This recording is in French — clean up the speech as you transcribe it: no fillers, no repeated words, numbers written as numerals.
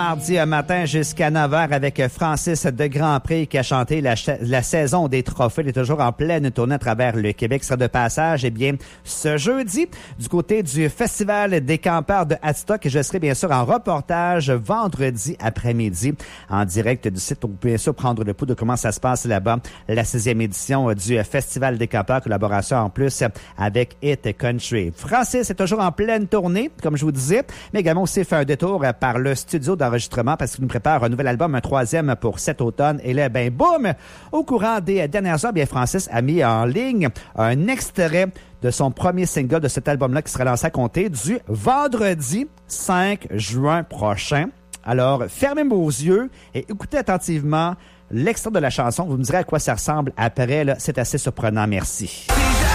Mardi matin jusqu'à 9h avec Francis de Grandpré qui a chanté la saison des trophées. Il est toujours en pleine tournée à travers le Québec. Sera de passage, ce jeudi, du côté du Festival des campeurs de Hadstock. Je serai bien sûr en reportage vendredi après-midi en direct du site pour bien sûr prendre le pouls de comment ça se passe là-bas. La 6e édition du Festival des campeurs, collaboration en plus avec Hit Country. Francis est toujours en pleine tournée, comme je vous disais, mais également aussi fait un détour par le studio d'enregistrement parce qu'il nous prépare un nouvel album, un 3e pour cet automne. Et là, boum! Au courant des dernières heures, Francis a mis en ligne un extrait de son premier single de cet album-là qui sera lancé à compter du vendredi 5 juin prochain. Alors, fermez vos yeux et écoutez attentivement l'extrait de la chanson. Vous me direz à quoi ça ressemble après. Là, c'est assez surprenant. Merci.